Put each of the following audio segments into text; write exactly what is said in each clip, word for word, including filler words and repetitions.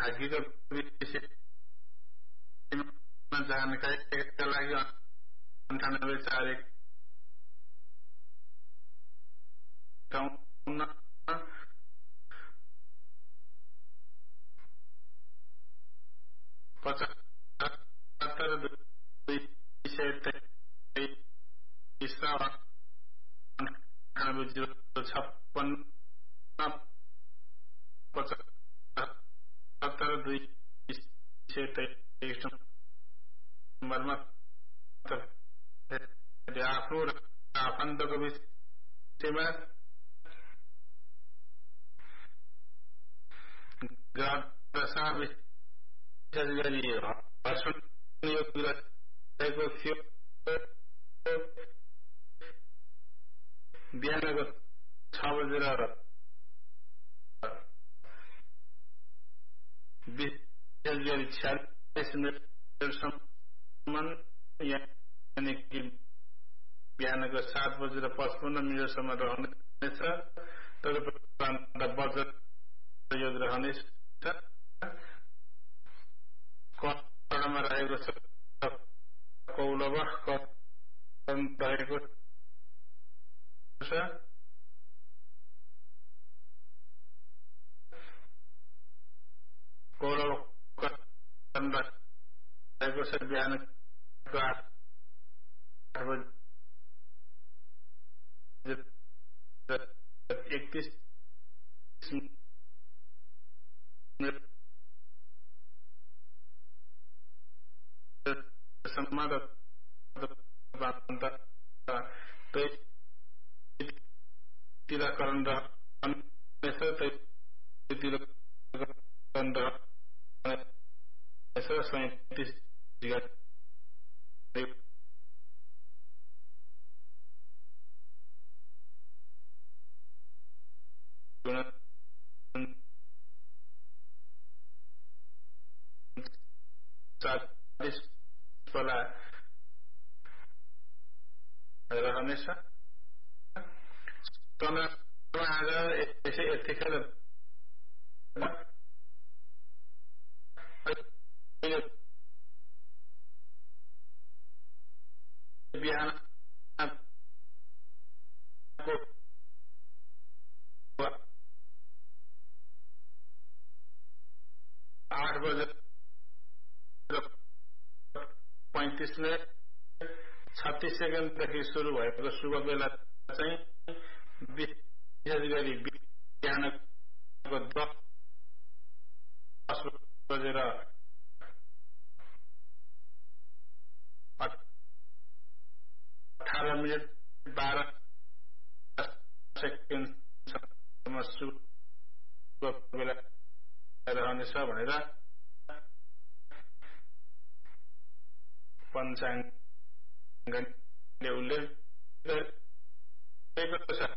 भाग्यको विषयमा जानकारीका लागि अन्ठानब्बे चार एकाउन्न पचहत्तर दुई सय तेइस अन्ठानब्बे जिरो छप्पन्न पचहत्तर दुई सय तेइस नम्बरमा आफ्नो र आफन्तको विषयमा ग्रहदशा विशेष गरी हर्षण योग रहेको थियो। बिहानको छ बजेर विशेष गरी छ्यालिस मिनटसम्म यानि कि बिहानको सात बजेर पचपन्न मिनटसम्म रहनेछ। तदुपरान्त वज्र योग रहनेछ। कर्णमा रहेको छ कौलव कर्ण रहेको छ। कौलव कर्ण रहेको छ बिहानको आठ बजे एकतीस मिनट सम्म तिर करण रहनेछ। तिर करण रहनेछ सैंतीस चालीस वाला रहनेछ। चन्द्रमा आज यसै यतिखेर बिहान आठ बजे पैंतीस मिनट छत्तीस सेकेन्डदेखि सुरु भएको शुभ बेला चाहिँ विशेष गरी बिहानको दस बजेर अठारह मिनट बाह्र सेकेन्डसम्म शुभ बेला रहनेछ भनेर पञ्चाङ्गले उल्लेख गरेको छ।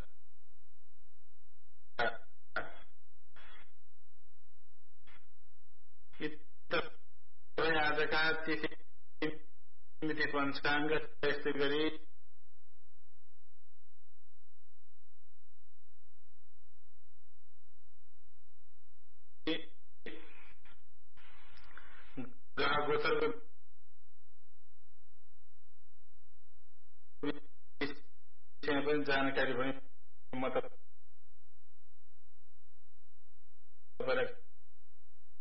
आजका तिथि मिति पञ्चाङ्ग यस्तै गरी ग्रह गोचरको पनि जानकारी पनि म तपाईँलाई